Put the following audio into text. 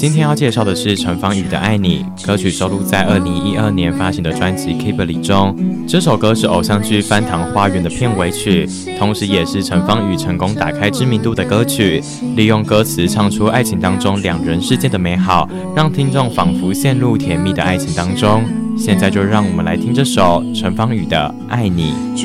今天要介绍的是陈芳语的《爱你》，歌曲收录在2012年发行的专辑《Keep It》中。这首歌是偶像剧《翻糖花园》的片尾曲，同时也是陈芳语成功打开知名度的歌曲。利用歌词唱出爱情当中两人世界的美好，让听众仿佛陷入甜蜜的爱情当中。现在就让我们来听这首陈芳语的《爱你》。